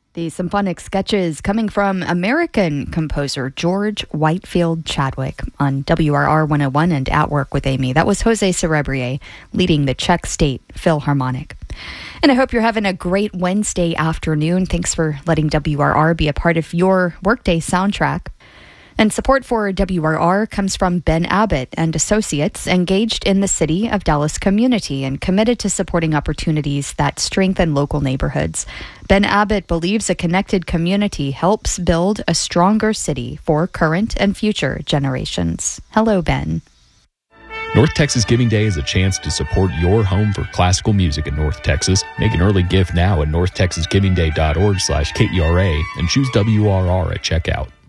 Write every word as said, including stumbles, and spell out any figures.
The symphonic sketches coming from American composer George Whitefield Chadwick on W R R one oh one and At Work with Amy. That was Jose Cerebrier leading the Czech State Philharmonic. And I hope you're having a great Wednesday afternoon. Thanks for letting W R R be a part of your workday soundtrack. And support for W R R comes from Ben Abbott and Associates, engaged in the City of Dallas community and committed to supporting opportunities that strengthen local neighborhoods. Ben Abbott believes a connected community helps build a stronger city for current and future generations. Hello, Ben. North Texas Giving Day is a chance to support your home for classical music in North Texas. Make an early gift now at north texas giving day dot org slash K E R A and choose W R R at checkout.